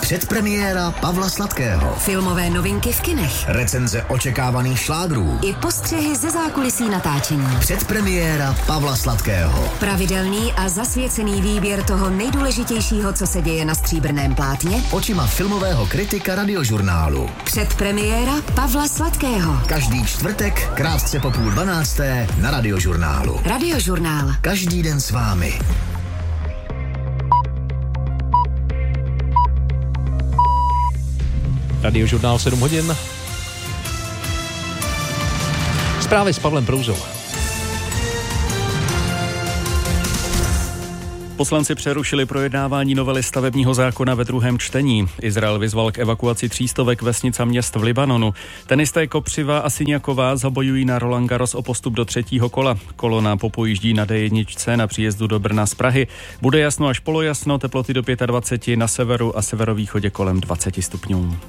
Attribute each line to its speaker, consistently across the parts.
Speaker 1: Předpremiéra Pavla Sladkého.
Speaker 2: Filmové novinky v kinech.
Speaker 1: Recenze očekávaných šlágrů.
Speaker 2: I postřehy ze zákulisí natáčení.
Speaker 1: Předpremiéra Pavla Sladkého.
Speaker 2: Pravidelný a zasvěcený výběr toho nejdůležitějšího, co se děje na stříbrném plátně.
Speaker 1: Očima filmového kritika Radiožurnálu.
Speaker 2: Předpremiéra Pavla Sladkého.
Speaker 1: Každý čtvrtek, krátce po 11:30 na Radiožurnálu.
Speaker 2: Radiožurnál.
Speaker 1: Každý den s vámi.
Speaker 3: Radiožurnál 7 hodin. Zprávy s Pavlem Prouzou.
Speaker 4: Poslanci přerušili projednávání novely stavebního zákona ve druhém čtení. Izrael vyzval k evakuaci 300 vesnic a měst v Libanonu. Tenisté Kopřiva a Siňaková zabojují na Roland Garros o postup do třetího kola. Kolona popojíždí na D1 na příjezdu do Brna z Prahy. Bude jasno až polojasno, teploty do 25, na severu a severovýchodě kolem 20 stupňů.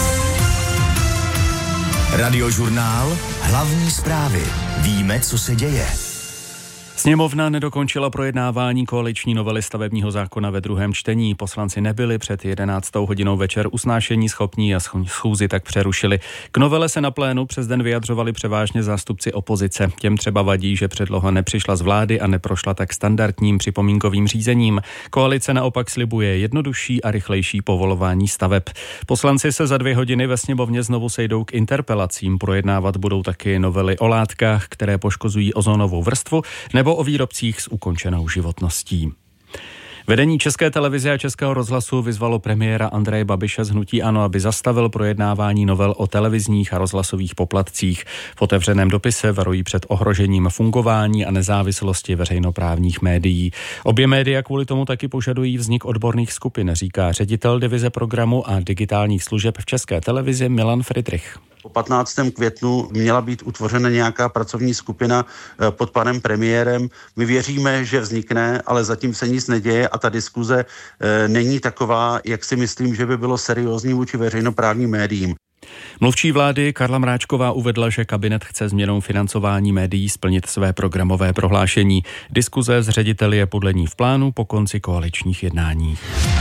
Speaker 1: Radiožurnál, hlavní zprávy. Víme, co se děje.
Speaker 4: Sněmovna nedokončila projednávání koaliční novely stavebního zákona ve druhém čtení. Poslanci nebyli před 11. hodinou večer usnášení schopní a schůzi tak přerušili. K novele se na plénu přes den vyjadřovali převážně zástupci opozice. Těm třeba vadí, že předloha nepřišla z vlády a neprošla tak standardním připomínkovým řízením. Koalice naopak slibuje jednodušší a rychlejší povolování staveb. Poslanci se za 2 hodiny ve sněmovně znovu sejdou k interpelacím. Projednávat budou taky novely o látkách, které poškozují ozonovou vrstvu, nebo o výrobcích s ukončenou životností. Vedení České televize a Českého rozhlasu vyzvalo premiéra Andreje Babiše z hnutí ANO, aby zastavil projednávání novel o televizních a rozhlasových poplatcích. V otevřeném dopise varují před ohrožením fungování a nezávislosti veřejnoprávních médií. Obě média kvůli tomu taky požadují vznik odborných skupin, říká ředitel divize programu a digitálních služeb v České televizi Milan Friedrich.
Speaker 5: Po 15. květnu měla být utvořena nějaká pracovní skupina pod panem premiérem. My věříme, že vznikne, ale zatím se nic neděje a ta diskuze není taková, jak si myslím, že by bylo seriózní vůči veřejnoprávním médiím.
Speaker 4: Mluvčí vlády Karla Mráčková uvedla, že kabinet chce změnou financování médií splnit své programové prohlášení. Diskuze s řediteli je podle ní v plánu po konci koaličních jednání.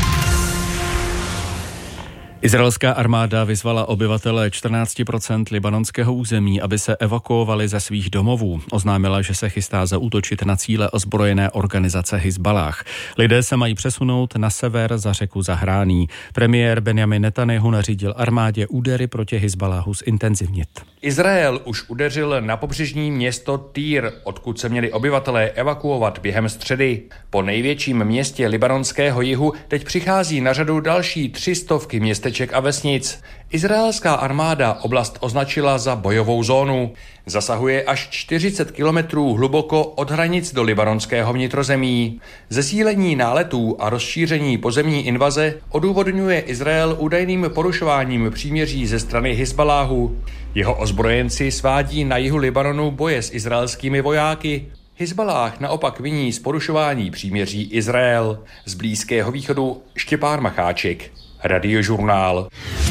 Speaker 4: Izraelská armáda vyzvala obyvatele 14% libanonského území, aby se evakuovali ze svých domovů. Oznámila, že se chystá zaútočit na cíle ozbrojené organizace Hizballáh. Lidé se mají přesunout na sever za řeku Zahrání. Premiér Benjamin Netanjahu nařídil armádě údery proti Hizballáhu zintenzivnit.
Speaker 6: Izrael už udeřil na pobřežní město Týr, odkud se měli obyvatelé evakuovat během středy. Po největším městě libanonského jihu teď přichází na řadu další 300 městeček a vesnic. Izraelská armáda oblast označila za bojovou zónu. Zasahuje až 40 kilometrů hluboko od hranic do libanonského vnitrozemí. Zesílení náletů a rozšíření pozemní invaze odůvodňuje Izrael údajným porušováním příměří ze strany Hizballáhu. Jeho ozbrojenci svádí na jihu Libanonu boje s izraelskými vojáky. Hizballáh naopak viní z porušování příměří Izrael. Z Blízkého východu Štěpán Macháček, Radiožurnál.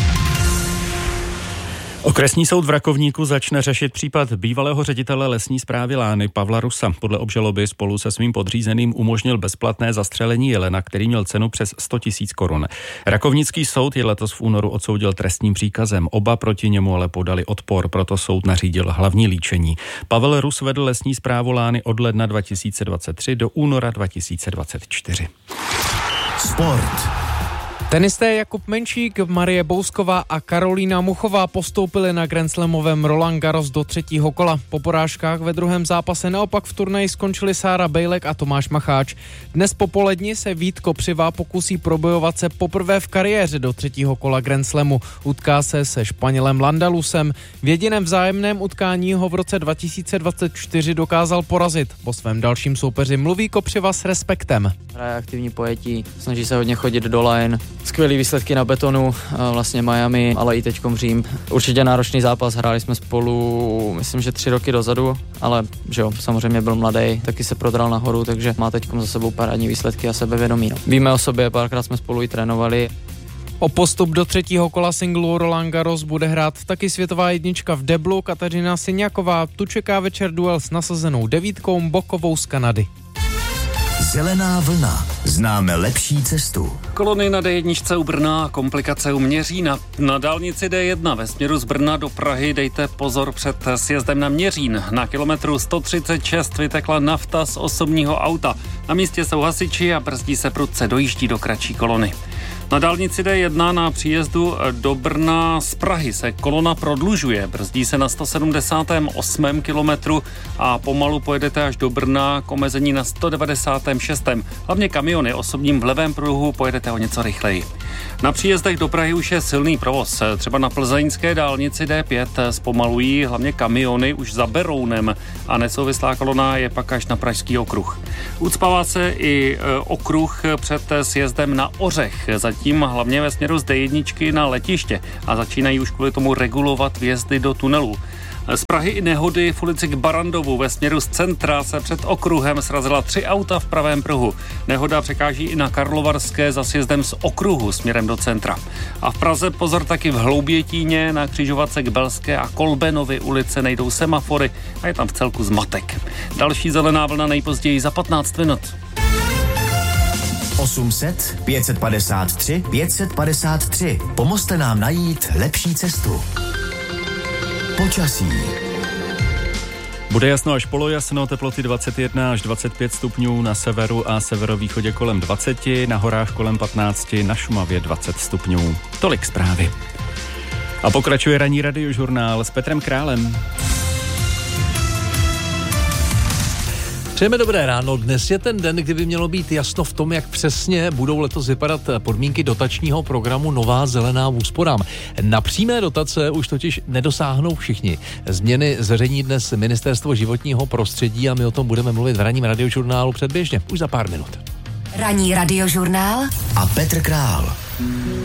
Speaker 4: Okresní soud v Rakovníku začne řešit případ bývalého ředitele lesní správy Lány Pavla Rusa. Podle obžaloby spolu se svým podřízeným umožnil bezplatné zastřelení jelena, který měl cenu přes 100 000 korun. Rakovnický soud je letos v únoru odsoudil trestním příkazem. Oba proti němu ale podali odpor, proto soud nařídil hlavní líčení. Pavel Rus vedl lesní správu Lány od ledna 2023 do února 2024.
Speaker 1: Sport.
Speaker 7: Tenisté Jakub Menšík, Marie Bousková a Karolína Muchová postoupili na grandslamovém Roland Garros do třetího kola. Po porážkách ve druhém zápase naopak v turnaji skončili Sára Bejlek a Tomáš Macháč. Dnes popoledni se Vít Kopřiva pokusí probojovat se poprvé v kariéře do třetího kola grandslamu. Utká se Španělem Landalusem. V jediném vzájemném utkání ho v roce 2024 dokázal porazit. Po svém dalším soupeři mluví Kopřiva s respektem.
Speaker 8: Hraje aktivní pojetí, snaží se hodně chodit do line. Skvělý výsledky na betonu, vlastně Miami, ale i teďkom Řím. Určitě náročný zápas, hráli jsme spolu, myslím, že 3 roky dozadu, ale že jo, samozřejmě byl mladý, taky se prodral nahoru, takže má teďkom za sebou parádní výsledky a sebevědomí. No. Víme o sobě, párkrát jsme spolu i trénovali.
Speaker 7: O postup do třetího kola singlu Roland Garros bude hrát taky světová jednička v deblu Kateřina Siňaková. Tu čeká večer duel s nasazenou 9 Bokovou z Kanady.
Speaker 1: Zelená vlna. Známe lepší cestu.
Speaker 9: Kolony na D1 u Brna, komplikace u Měřína. Na dálnici D1 ve směru z Brna do Prahy dejte pozor před sjezdem na Měřín. Na kilometru 136 vytekla nafta z osobního auta. Na místě jsou hasiči a brzdí se prudce, dojíždí do kratší kolony. Na dálnici D1 na příjezdu do Brna z Prahy se kolona prodlužuje. Brzdí se na 178. kilometru a pomalu pojedete až do Brna k omezení na 196. Hlavně kamiony osobním v levém pruhu pojedete o něco rychleji. Na příjezdech do Prahy už je silný provoz. Třeba na plzeňské dálnici D5 zpomalují hlavně kamiony už za Berounem a nesouvislá kolona je pak až na Pražský okruh. Ucpává se i okruh před sjezdem na Ořech. Zatím hlavně ve směru z D1 na letiště a začínají už kvůli tomu regulovat vjezdy do tunelů. Z Prahy i nehody v ulici k Barandovu ve směru z centra se před okruhem srazila 3 auta v pravém pruhu. Nehoda překáží i na Karlovarské za sjezdem z okruhu směrem do centra. A v Praze pozor taky v Hloubětíně na křižovatce k Belské a Kolbenovy ulice nejdou semafory a je tam v celku zmatek. Další zelená vlna nejpozději za 15 minut.
Speaker 1: 800 553 553. Pomozte nám najít lepší cestu. Počasí.
Speaker 4: Bude jasno až polojasno, teploty 21 až 25 stupňů, na severu a severovýchodě kolem 20, na horách kolem 15, na Šumavě 20 stupňů. Tolik zprávy. A pokračuje ranní radiožurnál s Petrem Králem.
Speaker 3: Přejeme dobré ráno. Dnes je ten den, kdy by mělo být jasno v tom, jak přesně budou letos vypadat podmínky dotačního programu Nová zelená úsporám. Na přímé dotace už totiž nedosáhnou všichni. Změny zveřejní dnes Ministerstvo životního prostředí a my o tom budeme mluvit v ranním radiožurnálu předběžně, už za pár minut.
Speaker 2: Ranní radiožurnál
Speaker 1: a Petr Král.